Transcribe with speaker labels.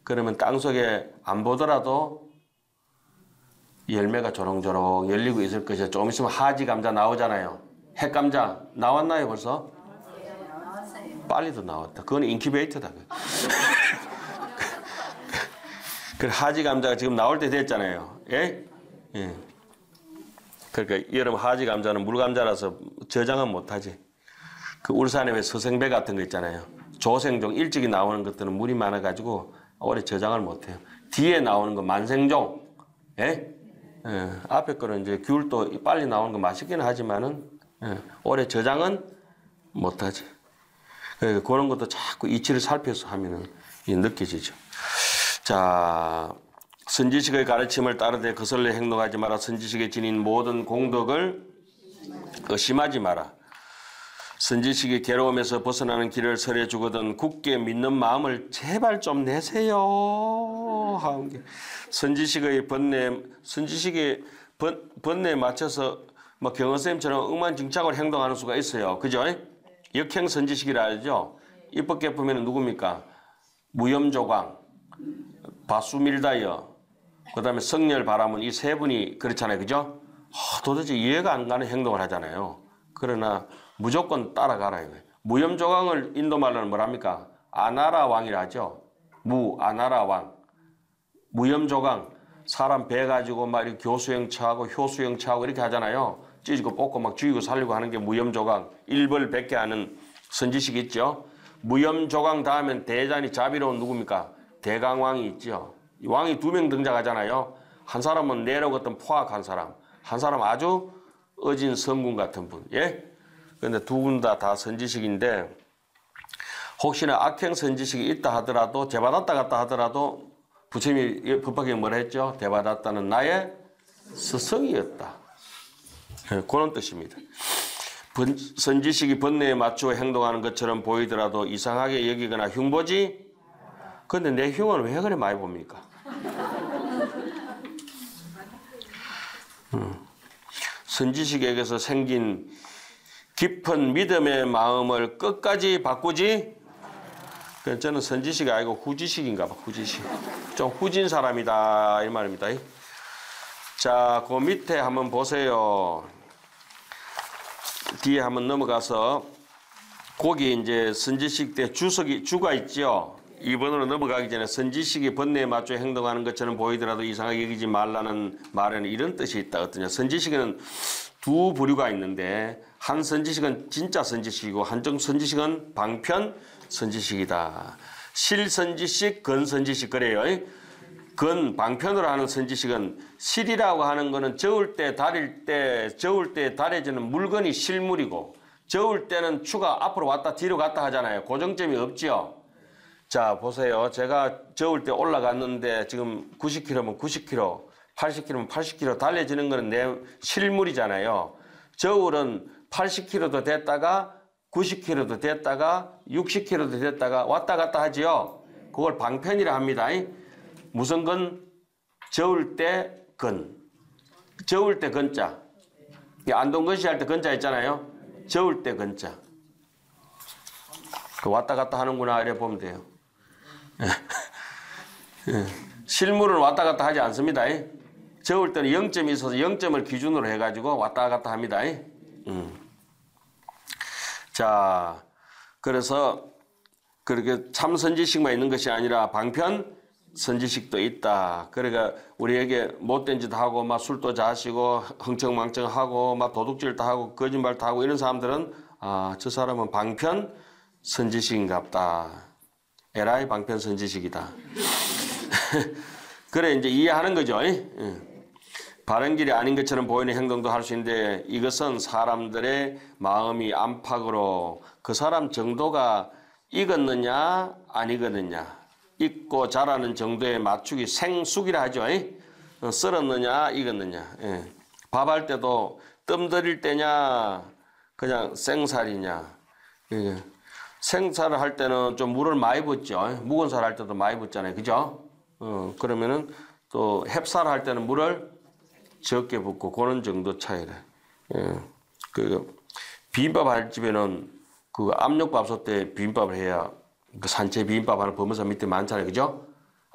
Speaker 1: 그러면 땅속에 안 보더라도 열매가 조롱조롱 열리고 있을 것이요. 조금 있으면 하지 감자 나오잖아요. 핵 감자 나왔나요 벌써? 빨리도 나왔다. 그건 인큐베이터다. 그 하지 감자가 지금 나올 때 됐잖아요. 예? 예. 그러니까 여러분 하지 감자는 물 감자라서 저장은 못하지. 그 울산에 왜 서생배 같은 거 있잖아요. 조생종 일찍이 나오는 것들은 물이 많아가지고 오래 저장을 못해요. 뒤에 나오는 거 만생종, 예? 예. 앞에 거는 이제 귤도 빨리 나오는 거 맛있기는 하지만은 예. 오래 저장은 못하지. 그러니까 그런 것도 자꾸 이치를 살펴서 하면은 느껴지죠. 자, 선지식의 가르침을 따르되 거슬러 행동하지 마라. 선지식에 지닌 모든 공덕을 의심하지 마라. 선지식이 괴로움에서 벗어나는 길을 설해 주거든 굳게 믿는 마음을 제발 좀 내세요. 선지식의 번뇌에 맞춰서 뭐 경허쌤처럼 억만증착으로 행동하는 수가 있어요. 그죠? 역행 선지식이라 하죠. 입법 개품에는 누굽니까? 무염조광, 바수밀다이어, 그 다음에 성렬바라문 이 세 분이 그렇잖아요. 그죠? 도대체 이해가 안 가는 행동을 하잖아요. 그러나 무조건 따라가라 이거예요. 무염조광을 인도말로는 뭐랍니까? 아나라 왕이라 하죠. 아나라 왕. 무염조광. 사람 배 가지고 막 이렇게 교수형 처하고 효수형 처하고 이렇게 하잖아요. 찢고 뽑고 막 죽이고 살리고 하는 게 무염조광. 일벌백계 하는 선지식이 있죠. 무염조광 다음엔 대단히 자비로운 누굽니까? 대강왕이 있죠. 왕이 2명 등장하잖아요. 한 사람은 내려갔던 포악한 사람. 한 사람 아주 어진 성군 같은 분. 예? 근데 두 분 다 선지식인데 혹시나 악행 선지식이 있다 하더라도 재받았다 갔다 하더라도 부처님이 법화경에 뭐라 했죠? 대받았다는 나의 스승이었다. 그런 뜻입니다. 선지식이 번뇌에 맞추어 행동하는 것처럼 보이더라도 이상하게 여기거나 흉보지? 근데 내 흉은 왜 그래 많이 봅니까? 선지식에게서 생긴 깊은 믿음의 마음을 끝까지 바꾸지? 저는 선지식이 아니고 후지식인가 봐. 후지식. 좀 후진 사람이다 이 말입니다. 자, 그 밑에 한번 보세요. 뒤에 한번 넘어가서 거기 이제 선지식 때 주가 있죠. 2번으로 넘어가기 전에 선지식이 번뇌에 맞춰 행동하는 것처럼 보이더라도 이상하게 여기지 말라는 말에는 이런 뜻이 있다. 어떠냐. 선지식에는 두 부류가 있는데 한 선지식은 진짜 선지식이고 한쪽 선지식은 방편 선지식이다. 실선지식, 근선지식 그래요. 방편으로 하는 선지식은 실이라고 하는 거는 저울 때 달해지는 물건이 실물이고 저울 때는 추가 앞으로 왔다 뒤로 갔다 하잖아요. 고정점이 없지요. 자, 보세요. 제가 저울 때 올라갔는데 지금 90km면 90km, 80km면 80km 달려지는 거는 내 실물이잖아요. 저울은 80km도 됐다가 90km도 됐다가 60km도 됐다가 왔다 갔다 하지요. 그걸 방편이라 합니다. 무슨 건? 저울 때 건. 저울 때 건자. 안동건시 할 때 건자 있잖아요. 저울 때 건자. 그 왔다 갔다 하는구나 이래 보면 돼요. 실물은 왔다 갔다 하지 않습니다. 저울 때는 0점이 있어서 0점을 기준으로 해가지고 왔다 갔다 합니다. 자, 그래서 그렇게 참 선지식만 있는 것이 아니라 방편 선지식도 있다. 그러니까 우리에게 못된 짓 하고 막 술도 자시고 흥청망청하고 막 도둑질도 하고 거짓말도 하고 이런 사람들은 저 사람은 방편 선지식인갑다. 에라이 방편 선지식이다. 그래 이제 이해하는 거죠. 바른 길이 아닌 것처럼 보이는 행동도 할 수 있는데 이것은 사람들의 마음이 안팎으로 그 사람 정도가 익었느냐 안 익었느냐 익고 자라는 정도에 맞추기 생숙이라 하죠. 썰었느냐 익었느냐. 밥할 때도 뜸 들일 때냐 그냥 생살이냐. 생살을 할 때는 좀 물을 많이 붓죠. 묵은 살 할 때도 많이 붓잖아요. 그죠? 그러면은 또 햅쌀 할 때는 물을 적게 붓고 그런 정도 차이래. 그 비빔밥 할 집에는 그 압력밥솥 때 비빔밥을 해야 그 산채 비빔밥 하는 버무사 밑에 많잖아요. 그죠?